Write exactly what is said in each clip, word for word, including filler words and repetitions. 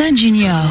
Tricotin Junior.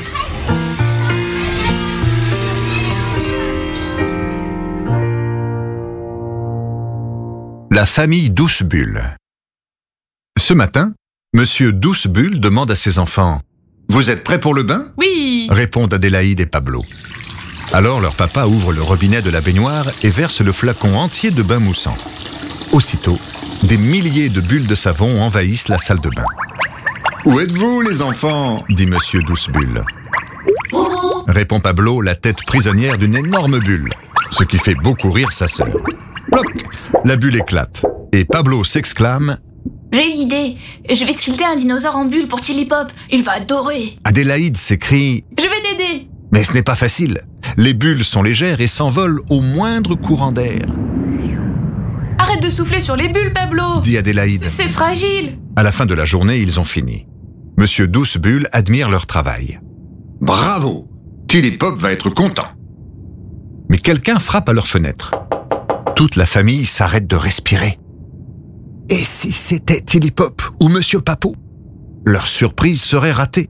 La famille Doucebulle. Ce matin, Monsieur Doucebulle demande à ses enfants « Vous êtes prêts pour le bain ?» Oui. répondent Adélaïde et Pablo. Alors leur papa ouvre le robinet de la baignoire et verse le flacon entier de bain moussant. Aussitôt, des milliers de bulles de savon envahissent la salle de bain. « Où êtes-vous, les enfants ?» dit Monsieur Doucebulle. Répond Pablo, la tête prisonnière d'une énorme bulle, ce qui fait beaucoup rire sa sœur. Ploc ! La bulle éclate, et Pablo s'exclame « J'ai une idée. Je vais sculpter un dinosaure en bulle pour Tilly Pop. Il va adorer. » Adélaïde s'écrie « Je vais t'aider. » Mais ce n'est pas facile. Les bulles sont légères et s'envolent au moindre courant d'air. « Arrête de souffler sur les bulles, Pablo !» dit Adélaïde. C'est fragile. À la fin de la journée, ils ont fini. Monsieur Doucebulle admire leur travail. Bravo! Tilly Pop va être content. Mais quelqu'un frappe à leur fenêtre. Toute la famille s'arrête de respirer. Et si c'était Tilly Pop ou Monsieur Papo? Leur surprise serait ratée.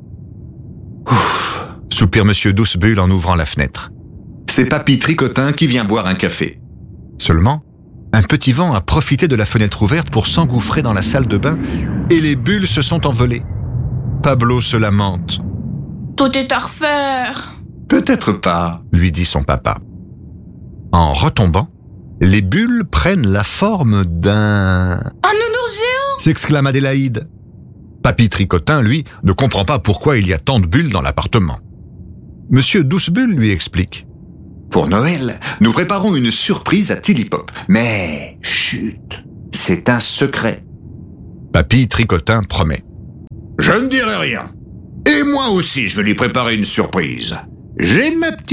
Ouf, soupire Monsieur Doucebulle en ouvrant la fenêtre. C'est Papy Tricotin qui vient boire un café. Seulement, un petit vent a profité de la fenêtre ouverte pour s'engouffrer dans la salle de bain et les bulles se sont envolées. Pablo se lamente. « Tout est à refaire. » Peut-être pas, lui dit son papa. En retombant, les bulles prennent la forme d'un... Un nounours géant !» s'exclame Adélaïde. Papy Tricotin, lui, ne comprend pas pourquoi il y a tant de bulles dans l'appartement. Monsieur Doucebulle lui explique. Pour Noël, nous préparons une surprise à Tilly Pop. Mais, chut, c'est un secret. Papy Tricotin promet. Je ne dirai rien. Et moi aussi, je vais lui préparer une surprise. J'ai ma petite